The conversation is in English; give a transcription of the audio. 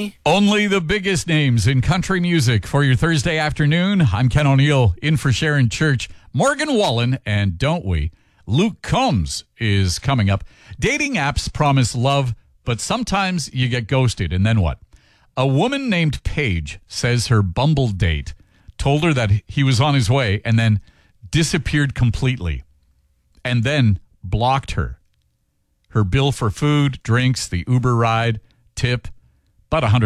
me? Only the biggest names in country music for your Thursday afternoon. I'm Ken O'Neill, in for Sharon Church. Morgan Wallen, and don't we? Luke Combs is coming up. Dating apps promise love, but sometimes you get ghosted, and then what? A woman named Paige says her Bumble date told her that he was on his way and then disappeared completely and then blocked her. Her bill for food, drinks, the Uber ride, tip, about $100.